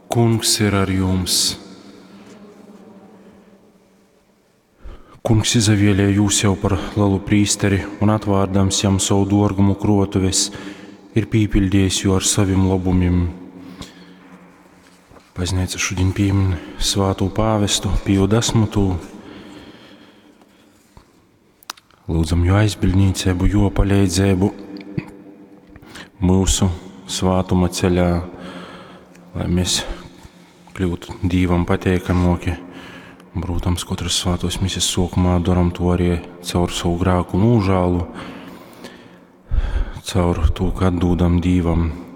Kungs ir ar jums. Kungs izvēlēja jūs jau par lielu prīsteri un atvārdams jam savu dārgumu krotuves, ir pīpildījis jau ar saviem labumiem. Baznīca šodien piemin svāto pāvestu Piju 10. Lūdzam jo aizbildniecību, jo palīdzību mūsu svātuma ceļā, lai mēs kļūtu Dievam patīkamāki. Protams, katrs svātos misijas sākumā darām to arī caur savu grēku un nožēlu, caur to, ka atdodam Dievam